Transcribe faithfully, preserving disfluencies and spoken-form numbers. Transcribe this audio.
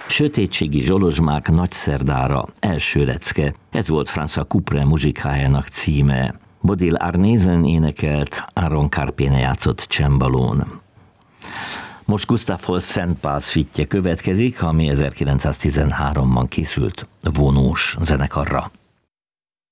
Sötétségi zsolozsmák nagyszerdára, első lecke. Ez volt François Couperin muzsikájának címe. Bodil Arnézen énekelt, Aaron Carpene játszott csembalón. Most Gustav Holst Szentpáls fittye következik, ami ezerkilencszáztizenháromban készült vonós zenekarra.